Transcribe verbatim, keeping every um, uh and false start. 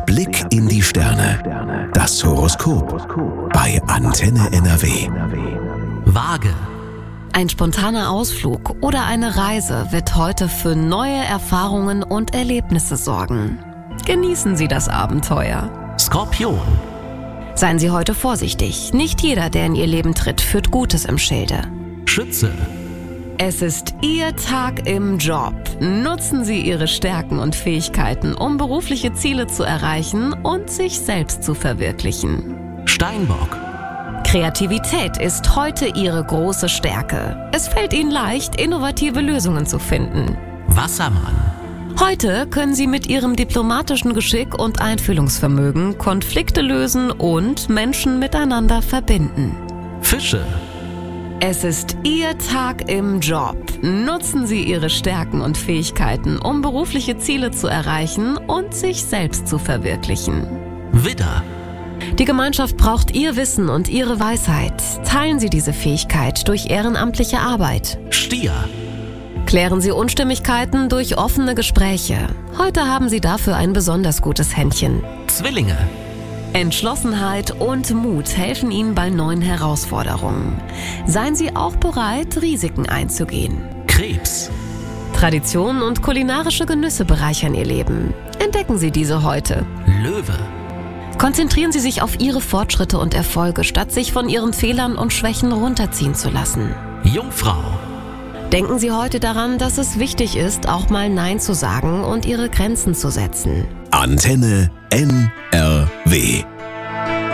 Blick in die Sterne. Das Horoskop bei Antenne N R W. Waage. Ein spontaner Ausflug oder eine Reise wird heute für neue Erfahrungen und Erlebnisse sorgen. Genießen Sie das Abenteuer. Skorpion. Seien Sie heute vorsichtig. Nicht jeder, der in Ihr Leben tritt, führt Gutes im Schilde. Schütze. Es ist Ihr Tag im Job. Nutzen Sie Ihre Stärken und Fähigkeiten, um berufliche Ziele zu erreichen und sich selbst zu verwirklichen. Steinbock. Kreativität ist heute Ihre große Stärke. Es fällt Ihnen leicht, innovative Lösungen zu finden. Wassermann. Heute können Sie mit Ihrem diplomatischen Geschick und Einfühlungsvermögen Konflikte lösen und Menschen miteinander verbinden. Fische. Es ist Ihr Tag im Job. Nutzen Sie Ihre Stärken und Fähigkeiten, um berufliche Ziele zu erreichen und sich selbst zu verwirklichen. Widder. Die Gemeinschaft braucht Ihr Wissen und Ihre Weisheit. Teilen Sie diese Fähigkeit durch ehrenamtliche Arbeit. Stier. Klären Sie Unstimmigkeiten durch offene Gespräche. Heute haben Sie dafür ein besonders gutes Händchen. Zwillinge. Entschlossenheit und Mut helfen Ihnen bei neuen Herausforderungen. Seien Sie auch bereit, Risiken einzugehen. Krebs. Traditionen und kulinarische Genüsse bereichern Ihr Leben. Entdecken Sie diese heute. Löwe. Konzentrieren Sie sich auf Ihre Fortschritte und Erfolge, statt sich von Ihren Fehlern und Schwächen runterziehen zu lassen. Jungfrau. Denken Sie heute daran, dass es wichtig ist, auch mal Nein zu sagen und Ihre Grenzen zu setzen. Antenne N R W.